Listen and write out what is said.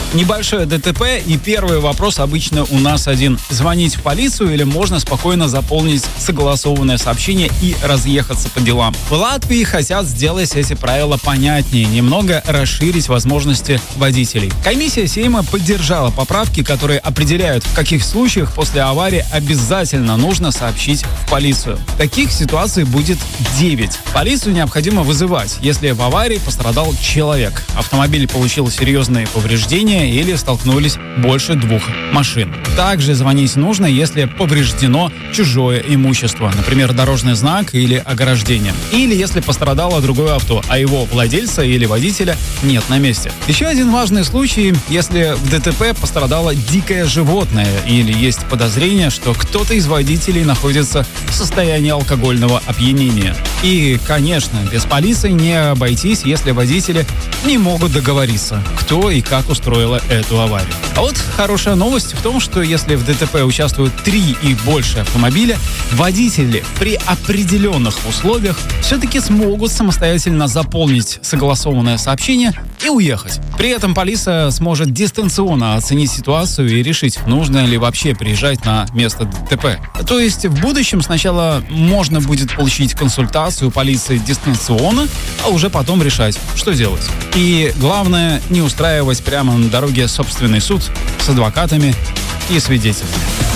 Небольшое ДТП, и первый вопрос обычно у нас один. Звонить в полицию или можно спокойно заполнить согласованное сообщение и разъехаться по делам? В Латвии хотят сделать эти правила понятнее, немного расширить возможности водителей. Комиссия Сейма поддержала поправки, которые определяют, в каких случаях после аварии обязательно нужно сообщить в полицию. Таких ситуаций будет 9. Полицию необходимо вызывать, если в аварии пострадал человек, автомобиль получил серьезные повреждения или столкнулись больше 2 машин. Также звонить нужно, если повреждено чужое имущество, например, дорожный знак или ограждение. Или если пострадало другое авто, а его владельца или водителя нет на месте. Еще один важный случай, если в ДТП пострадало дикое животное или есть подозрение, что кто-то из водителей находится в состоянии алкогольного опьянения. И, конечно, без полиции не обойтись, если водители не могут договориться, кто и как устроила эту аварию. А вот хорошая новость в том, что если в ДТП участвуют 3 и больше автомобиля, водители при определенных условиях все-таки смогут самостоятельно заполнить согласованное сообщение и уехать. При этом полиция сможет дистанционно оценить ситуацию и решить, нужно ли вообще приезжать на место ДТП. То есть в будущем сначала можно будет получить консультацию полиции дистанционно, а уже потом решать, что делать. И главное, не устраивать прямо на дороге собственный суд с адвокатами и свидетелями.